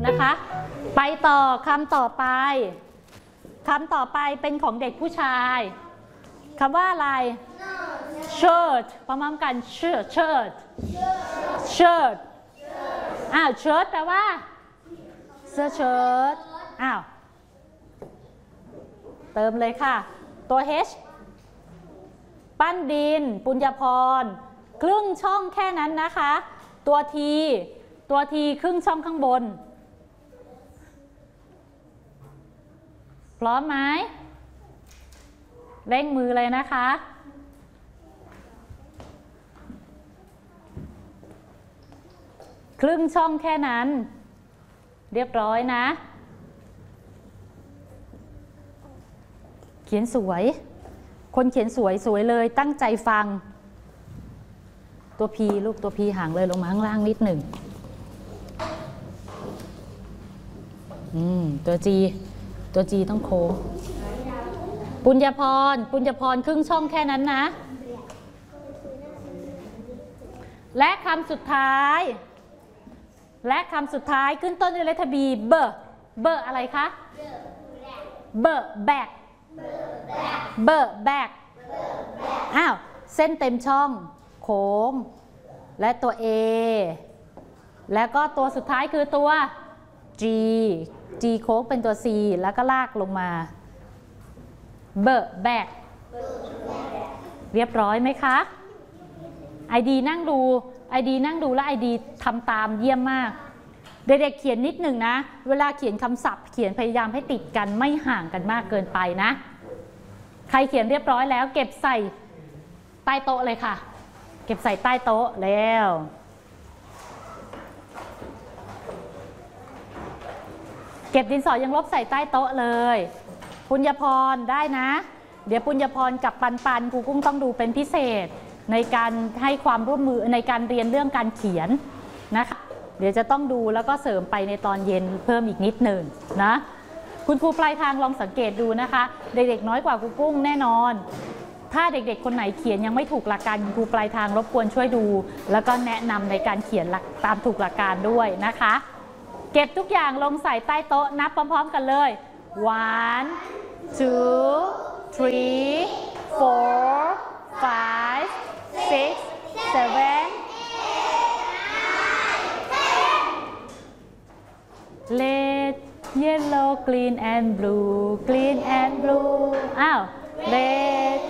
นะคะไปต่อคำต่อไปคำต่อไปเป็นของเด็กผู้ชายคำว่าอะไร shirt พร้อมกัน shirt shirt อ้าว shirt แปลว่าเสื้อเชิ้ตอ้าวเติมเลยค่ะตัว H ปั้นดินปุญญพรครึ่งช่องแค่นั้นนะคะตัว T ครึ่งช่องข้างบนพร้อมไหมเร่งมือเลยนะคะครึ่งช่องแค่นั้นเรียบร้อยนะเขียนสวยคนเขียนสวยเลยตั้งใจฟังตัว P ลูกตัว P ห่างเลยลงมาข้างล่างนิดหนึ่งตัว G ต้องโค้งปุญญพรครึ่งช่องแค่นั้นนะและคำสุดท้ายขึ้นต้นด้วยเลข B เบอร์อะไรคะเบอร์แบกอ้าวเส้นเต็มช่องโค้งและตัว A แล้วก็ตัวสุดท้ายคือตัว G โค้งเป็นตัว C แล้วก็ลากลงมาเบอร์แบกเรียบร้อยไหมคะไอดีนั่งดูและไอดีทำตามเยี่ยมมากเด็กๆเขียนนิดหนึ่งนะเวลาเขียนคำศัพท์เขียนพยายามให้ติดกันไม่ห่างกันมากเกินไปนะใครเขียนเรียบร้อยแล้วเก็บใส่ใต้โต๊ะเลยค่ะเก็บใส่ใต้โต๊ะแล้วเก็บดินสอยังลบใส่ใต้โต๊ะเลยปุญญพรได้นะเดี๋ยวปุญญพรกับปันครูกุ้งต้องดูเป็นพิเศษในการให้ความร่วมมือในการเรียนเรื่องการเขียนนะคะเดี๋ยวจะต้องดูแล้วก็เสริมไปในตอนเย็นเพิ่มอีกนิดหนึ่งนะคุณครูปลายทางลองสังเกตดูนะคะเด็กๆน้อยกว่าครูกุ้งแน่นอนถ้าเด็กๆคนไหนเขียนยังไม่ถูกหลักการครูปลายทางรบกวนช่วยดูแล้วก็แนะนำในการเขียนตามถูกหลักการด้วยนะคะเก็บทุกอย่างลงใส่ใต้โต๊ะนับพร้อมๆกันเลย 1 2 3 4 5 6 7 Red, yellow, green and blue อ้าว